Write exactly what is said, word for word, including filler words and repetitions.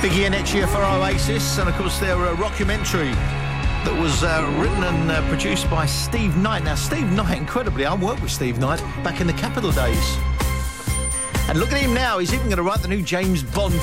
Big year next year for Oasis, and of course their uh, rockumentary that was uh, written and uh, produced by Steve Knight. Now, Steve Knight, incredibly, I worked with Steve Knight back in the Capitol days. And look at him now, he's even going to write the new James Bond